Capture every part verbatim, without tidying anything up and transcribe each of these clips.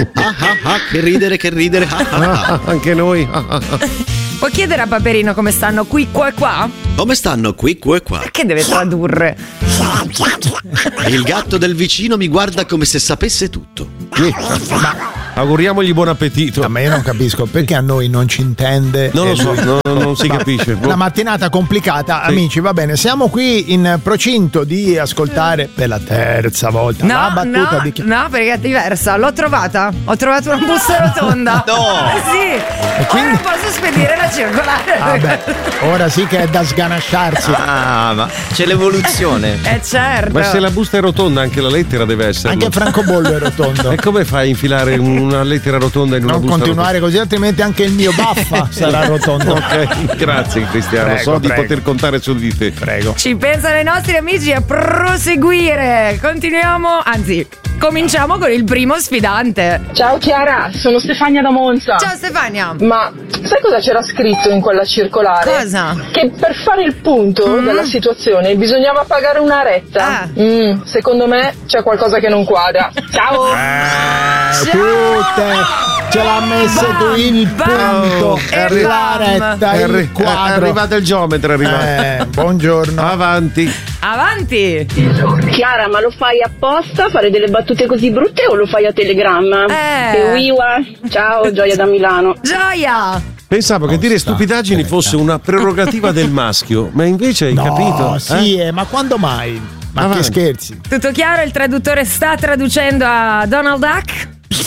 Ah, ah, ah, che ridere, che ridere. Ah, ah, ah. Anche noi. Può chiedere a Paperino come stanno qui, qua e qua? Come stanno qui, qua e qua? Perché deve tradurre? Il gatto del vicino mi guarda come se sapesse tutto. Ma auguriamogli buon appetito. Ma io non capisco perché a noi non ci intende. Non lo so, no, non si capisce. Una mattinata complicata, sì. Amici, va bene, siamo qui in procinto di ascoltare per la terza volta no, la battuta no, di chi... No, perché è diversa. L'ho trovata. Ho trovato una busta rotonda. No! Eh sì. E quindi... Ora posso spedire la circolare. Ah, beh, ora sì che è da sganasciarsi. Ah, ma c'è l'evoluzione. Eh certo. Ma se la busta è rotonda, anche la lettera deve essere. Anche francobollo è rotondo. E come fai a infilare una lettera rotonda in una non busta continuare rotonda? così, altrimenti anche il mio baffa sarà rotondo. Ok, grazie Cristiano, Prego, so prego. di poter contare su di te. Prego. Ci pensano i nostri amici a proseguire. Continuiamo, anzi, cominciamo con il primo sfidante. Ciao Chiara, sono Stefania da Monza. Ciao Stefania. Ma sai cosa c'era scritto in quella circolare? Cosa? Che per fare il punto Mm. della situazione bisognava pagare una retta. Ah. Mm, secondo me c'è qualcosa che non quadra. Ciao! Eh, tutte ce l'ha messa tu il punto, e la bam. retta, È, arri- il è quadro. arrivato il geometra, è arrivato. Eh, buongiorno. Avanti. Avanti. Chiara, ma lo fai apposta, fare delle battute così brutte o lo fai a telegramma? Eh. E uiwa. Ciao, Gioia da Milano. Gioia. Pensavo che Non dire sta, stupidaggini fosse una prerogativa del maschio, ma invece hai No, capito? sì, Eh? eh, ma quando mai? Ma Avanti. che scherzi? Tutto chiaro? Il traduttore sta traducendo a Donald Duck?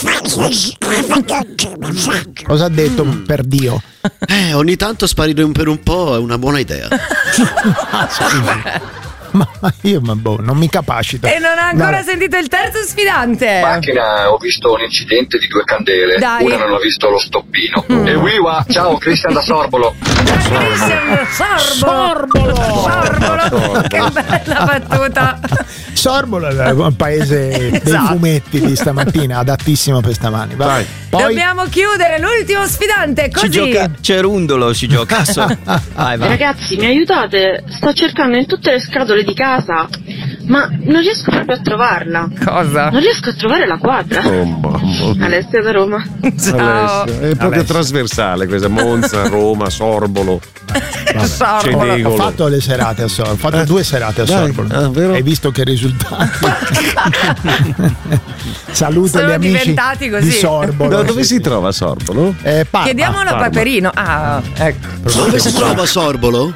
Cosa ha detto, per Dio? Eh, ogni tanto sparire un per un po' è una buona idea. Ah, scusi. Ma io ma boh, non mi capacito. E non ha ancora No. sentito il terzo sfidante. Macchina, ho visto un incidente di due candele. Dai. Una non ho visto lo stoppino. E wiwa, ciao, Cristian da Sorbolo. Sorbolo. Sorbolo. Che bella battuta. Sorbolo è un paese dei Esatto. fumetti di stamattina, adattissimo per stamani. Va. Dai. Poi Dobbiamo chiudere l'ultimo sfidante. Si Così. gioca cerundolo, si gioca. So. Vai, vai. Ragazzi, mi aiutate? Sto cercando in tutte le scatole di casa, ma non riesco proprio a trovarla. Cosa? Non riesco a trovare la quadra. Oh, mamma. Alessia da Roma. Ciao. Alessia, è proprio Alessia. trasversale questa. Monza, Roma, Sorbolo. Sorbolo. ho Cedegolo. fatto le serate a Sorbolo, ho fatto due serate a Dai, Sorbolo. ah, vero? Hai visto che risultati? Saluto Sono gli amici diventati così. di Sorbolo. Da dove Sì, si sì. trova Sorbolo? Eh, Parma. Chiediamolo a Parma. Paperino. Ah, ecco. Dove si trova Sorbolo?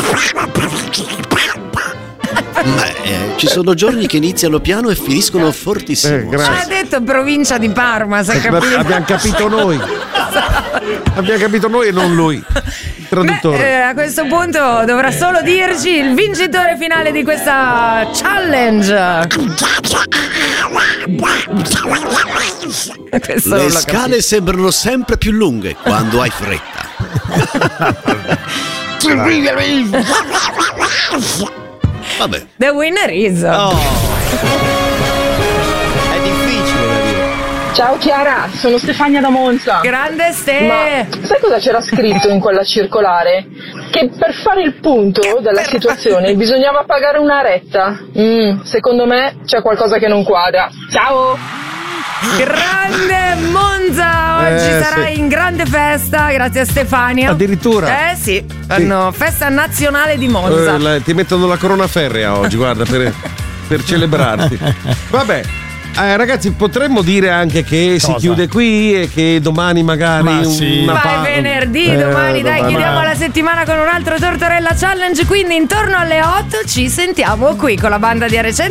Ma, eh, ci sono giorni che iniziano piano e finiscono fortissimo. Eh, grazie. Ha detto provincia di Parma, sa capito? Abbiamo capito noi. Abbiamo capito noi e non lui. Il traduttore. Beh, eh, a questo punto dovrà solo dirci il vincitore finale di questa challenge. Questo non Le l'ho scale capito. sembrano sempre più lunghe quando hai fretta. Vabbè. The winner is. Oh. È difficile da dire. Ciao Chiara, sono Stefania da Monza. Grande Ste. Ma sai cosa c'era scritto in quella circolare? Che per fare il punto della situazione bisognava pagare una retta. Mm, secondo me c'è qualcosa che non quadra. Ciao! Grande Monza, oggi Eh, sarà sì. in grande festa grazie a Stefania. Addirittura? Eh sì, fanno festa nazionale di Monza. Eh, la- ti mettono la corona ferrea oggi, guarda, per, per celebrarti. Vabbè. Eh, ragazzi, potremmo dire anche che si Cosa? chiude qui e che domani magari Ma sì. una Ma è pa- venerdì, Eh, domani dai, domani. chiudiamo la settimana con un altro Tortorella Challenge, quindi intorno alle otto ci sentiamo qui con la banda di R